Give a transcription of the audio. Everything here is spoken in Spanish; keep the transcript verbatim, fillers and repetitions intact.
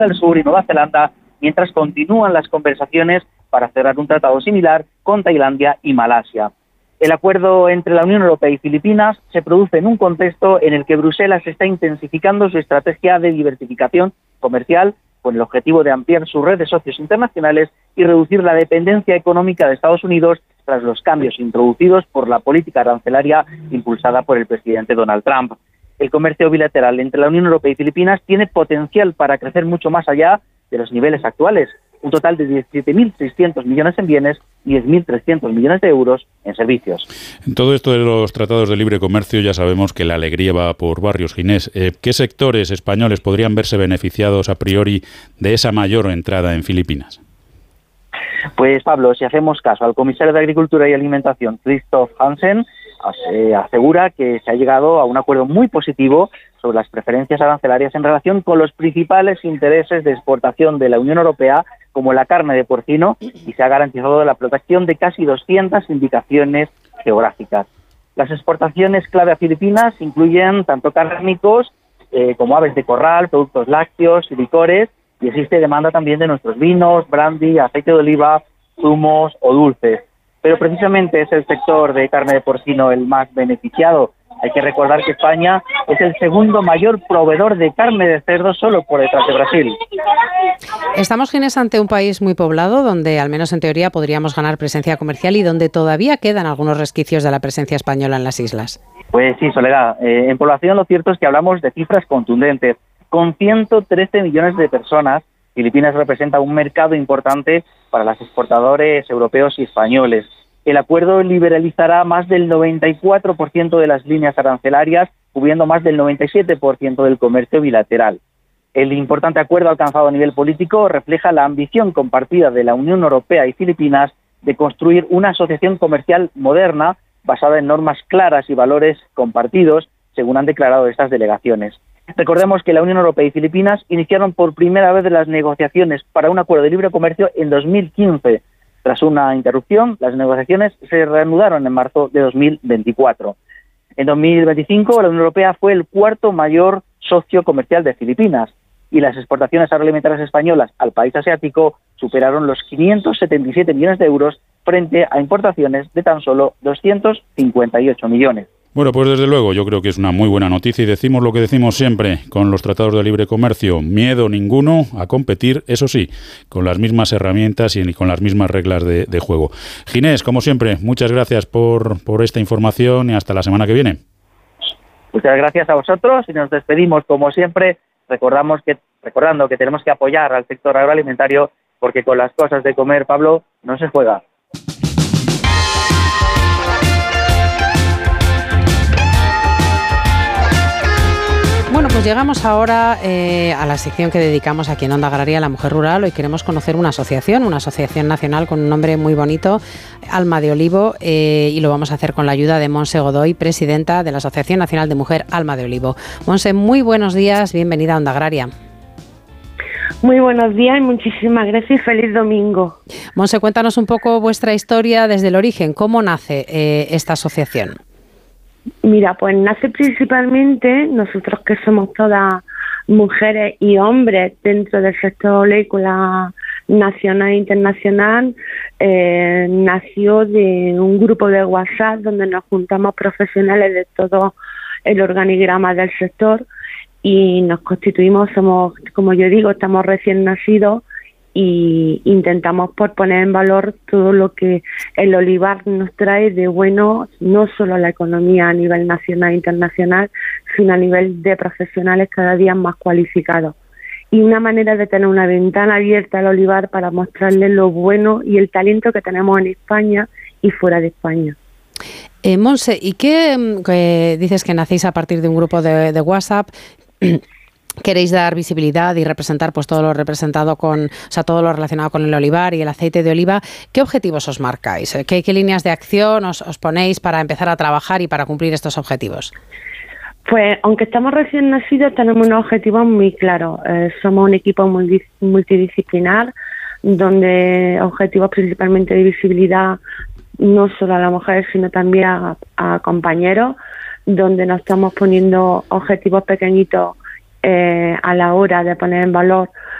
del Sur y Nueva Zelanda, mientras continúan las conversaciones para cerrar un tratado similar con Tailandia y Malasia. El acuerdo entre la Unión Europea y Filipinas se produce en un contexto en el que Bruselas está intensificando su estrategia de diversificación comercial con el objetivo de ampliar su red de socios internacionales y reducir la dependencia económica de Estados Unidos tras los cambios introducidos por la política arancelaria impulsada por el presidente Donald Trump. El comercio bilateral entre la Unión Europea y Filipinas tiene potencial para crecer mucho más allá de los niveles actuales, un total de diecisiete mil seiscientos millones en bienes y diez mil trescientos millones de euros en servicios. En todo esto de los tratados de libre comercio ya sabemos que la alegría va por barrios, Ginés. Eh, ¿Qué sectores españoles podrían verse beneficiados a priori de esa mayor entrada en Filipinas? Pues Pablo, si hacemos caso al comisario de Agricultura y Alimentación, Christoph Hansen, eh, asegura que se ha llegado a un acuerdo muy positivo sobre las preferencias arancelarias en relación con los principales intereses de exportación de la Unión Europea, como la carne de porcino, y se ha garantizado la protección de casi doscientas indicaciones geográficas. Las exportaciones clave a Filipinas incluyen tanto cárnicos eh, como aves de corral, productos lácteos y licores, y existe demanda también de nuestros vinos, brandy, aceite de oliva, zumos o dulces. Pero precisamente es el sector de carne de porcino el más beneficiado. Hay que recordar que España es el segundo mayor proveedor de carne de cerdo, solo por detrás de Brasil. Estamos, Ginés, ante un país muy poblado, donde al menos en teoría podríamos ganar presencia comercial y donde todavía quedan algunos resquicios de la presencia española en las islas. Pues sí, Soledad. Eh, en población lo cierto es que hablamos de cifras contundentes. Con ciento trece millones de personas, Filipinas representa un mercado importante para los exportadores europeos y españoles. El acuerdo liberalizará más del noventa y cuatro por ciento de las líneas arancelarias, cubriendo más del noventa y siete por ciento del comercio bilateral. El importante acuerdo alcanzado a nivel político refleja la ambición compartida de la Unión Europea y Filipinas de construir una asociación comercial moderna basada en normas claras y valores compartidos, según han declarado estas delegaciones. Recordemos que la Unión Europea y Filipinas iniciaron por primera vez las negociaciones para un acuerdo de libre comercio en dos mil quince. Tras una interrupción, las negociaciones se reanudaron en marzo de dos mil veinticuatro. En dos mil veinticinco, la Unión Europea fue el cuarto mayor socio comercial de Filipinas y las exportaciones agroalimentarias españolas al país asiático superaron los quinientos setenta y siete millones de euros frente a importaciones de tan solo doscientos cincuenta y ocho millones. Bueno, pues desde luego yo creo que es una muy buena noticia y decimos lo que decimos siempre con los tratados de libre comercio: miedo ninguno a competir, eso sí, con las mismas herramientas y con las mismas reglas de, de juego. Ginés, como siempre, muchas gracias por, por esta información y hasta la semana que viene. Muchas gracias a vosotros y nos despedimos como siempre, recordamos que, recordando que tenemos que apoyar al sector agroalimentario porque con las cosas de comer, Pablo, no se juega. Bueno, pues llegamos ahora eh, a la sección que dedicamos aquí en Onda Agraria a la mujer rural. Hoy queremos conocer una asociación, una asociación nacional con un nombre muy bonito, Alma de Olivo, eh, y lo vamos a hacer con la ayuda de Montse Godoy, presidenta de la Asociación Nacional de Mujer Alma de Olivo. Montse, muy buenos días, bienvenida a Onda Agraria. Muy buenos días y muchísimas gracias y feliz domingo. Montse, cuéntanos un poco vuestra historia desde el origen. ¿Cómo nace eh, esta asociación? Mira, pues nace principalmente, nosotros que somos todas mujeres y hombres dentro del sector oleícola nacional e internacional, eh, nació de un grupo de WhatsApp donde nos juntamos profesionales de todo el organigrama del sector y nos constituimos, somos, como yo digo, estamos recién nacidos y intentamos por poner en valor todo lo que el olivar nos trae de bueno, no solo a la economía a nivel nacional e internacional, sino a nivel de profesionales cada día más cualificados. Y una manera de tener una ventana abierta al olivar para mostrarles lo bueno y el talento que tenemos en España y fuera de España. Eh, Montse, ¿y qué, qué dices que nacéis a partir de un grupo de, de WhatsApp? Queréis dar visibilidad y representar pues todo lo representado con, o sea, todo lo relacionado con el olivar y el aceite de oliva. ¿Qué objetivos os marcáis? ¿Qué, qué líneas de acción os, os ponéis para empezar a trabajar y para cumplir estos objetivos? Pues aunque estamos recién nacidos, tenemos unos objetivos muy claros. Eh, somos un equipo multi, multidisciplinar, donde objetivos principalmente de visibilidad no solo a la mujer, sino también a, a compañeros, donde nos estamos poniendo objetivos pequeñitos Eh, a la hora de poner en valor